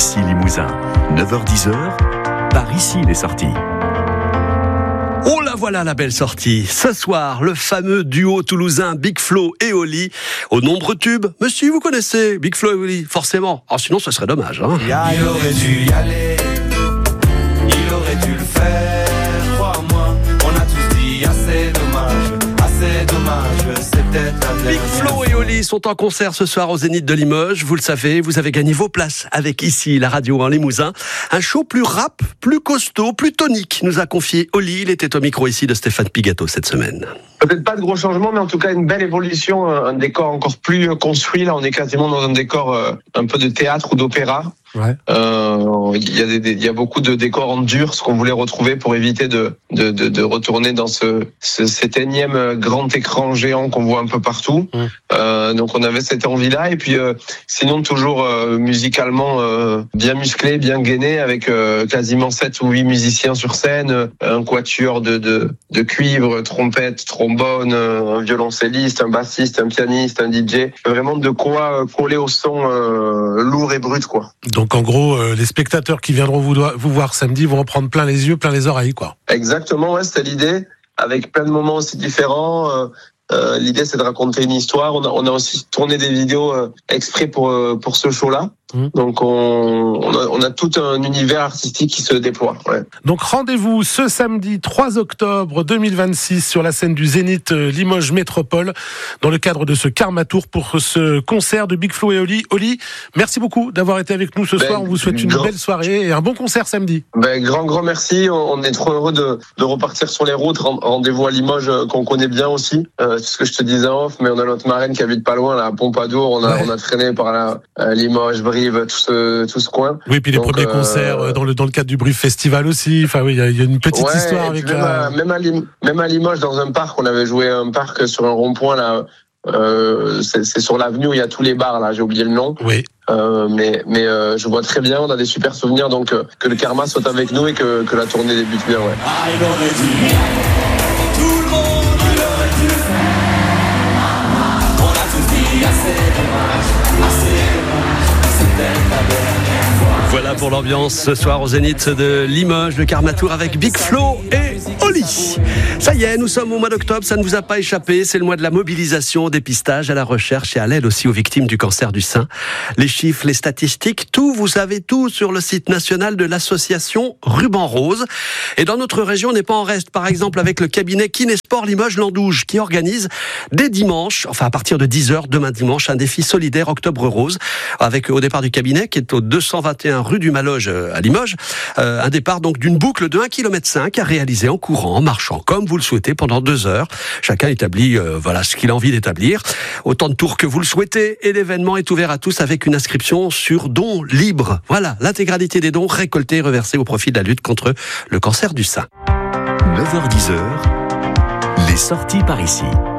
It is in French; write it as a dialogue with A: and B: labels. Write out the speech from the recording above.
A: Ici Limousin, 9h-10h, par ici les sorties.
B: Oh là voilà la belle sortie. Ce soir, le fameux duo toulousain Big Flo et Oli, aux nombreux tubes. Mais si vous connaissez Big Flo et Oli, forcément. Sinon, ce serait dommage.
C: Il aurait dû y aller, il aurait dû le faire, crois-moi. On a tous dit assez dommage, c'est peut-être la
B: Big Flo et Oli sont en concert ce soir au Zénith de Limoges. Vous le savez, vous avez gagné vos places avec ici la radio en Limousin. Un show plus rap, plus costaud, plus tonique, nous a confié Oli. Il était au micro ici de Stéphane Pigato cette semaine.
D: Peut-être pas de gros changements, mais en tout cas une belle évolution, un décor encore plus construit. Là, on est quasiment dans un décor un peu de théâtre ou d'opéra.
B: Ouais.
D: Il y a beaucoup de décors en dur, ce qu'on voulait retrouver pour éviter de retourner dans cet énième grand écran géant qu'on voit un peu partout. Donc on avait cette envie-là, et puis sinon toujours musicalement bien musclé, bien gainé, avec quasiment 7 ou 8 musiciens sur scène, un quatuor de cuivre, trompette, trombone, un violoncelliste, un bassiste, un pianiste, un DJ. Vraiment de quoi coller au son lourd et brut, quoi.
E: Donc en gros, les spectateurs qui viendront vous voir samedi vont en prendre plein les yeux, plein les oreilles, quoi.
D: Exactement, ouais, c'était l'idée, avec plein de moments aussi différents. L'idée, c'est de raconter une histoire. On a aussi tourné des vidéos exprès pour ce show-là. Donc on a tout un univers artistique qui se déploie. Ouais.
E: Donc rendez-vous ce samedi 3 octobre 2026 sur la scène du Zénith Limoges Métropole dans le cadre de ce Karma Tour pour ce concert de Big Flo et Oli. Oli, merci beaucoup d'avoir été avec nous ce soir. On vous souhaite une belle soirée et un bon concert samedi. Grand
D: merci. On est trop heureux de repartir sur les routes. Rendez-vous à Limoges qu'on connaît bien aussi. C'est ce que je te disais en off, mais on a notre marraine qui habite pas loin, là, à Pompadour. On a traîné par là, Limoges, Brive, tout ce coin.
E: Oui, puis les premiers concerts dans le cadre du Brive Festival aussi. Enfin oui, il y a une petite histoire avec
D: même à Limoges, dans un parc, on avait joué un parc sur un rond-point là. C'est sur l'avenue où il y a tous les bars là. J'ai oublié le nom.
E: Oui.
D: Mais je vois très bien. On a des super souvenirs. Donc que le karma soit avec nous et que la tournée débute bien. Ouais.
C: il aurait dû. Tout le monde, il aurait dû. On a tous dit assez dommage, c'est peut-être la dernière fois.
B: Voilà pour l'ambiance ce soir au Zénith de Limoges, le Karma Tour avec Big Flo et Oli. Ça y est, nous sommes au mois d'octobre, ça ne vous a pas échappé, c'est le mois de la mobilisation, au dépistage, à la recherche et à l'aide aussi aux victimes du cancer du sein. Les chiffres, les statistiques, tout, vous savez tout sur le site national de l'association Ruban Rose. Et dans notre région, on n'est pas en reste, par exemple avec le cabinet Kinésport Limoges-Landouge qui organise dès dimanche, enfin à partir de 10h, demain dimanche, un défi solidaire Octobre Rose, avec au départ du cabinet qui est au 221 rue du Maloge à Limoges, un départ donc d'une boucle de 1,5 km à réaliser en courant, en marchant, comme vous le souhaitez, pendant 2 heures. Chacun établit ce qu'il a envie d'établir, autant de tours que vous le souhaitez, et l'événement est ouvert à tous avec une inscription sur dons libres. Voilà, l'intégralité des dons récoltés et reversés au profit de la lutte contre le cancer du sein.
A: 9h-10h, les sorties par ici.